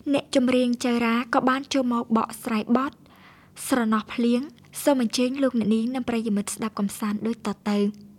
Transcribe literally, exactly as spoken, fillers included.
អ្នកចម្រៀងចៅរ៉ាក៏បានចូលមកបកស្រាយបទស្រណោះភ្លៀងសូមអញ្ជើញលោកអ្នកនាងនិងប្រិយមិត្តស្ដាប់កម្សាន្តដូចតទៅ